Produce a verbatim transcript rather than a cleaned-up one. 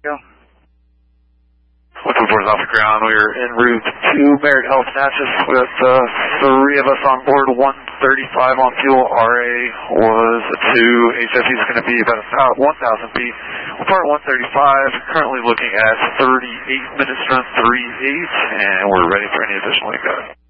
With reports off the ground, we are en route to Merit Health Natchez with uh, three of us on board, one thirty-five on fuel. R A was a two. H S E is going to be about one thousand feet. We're part one thirty-five, currently looking at thirty-eight minutes run three eight, and we're ready for any additional takeoff.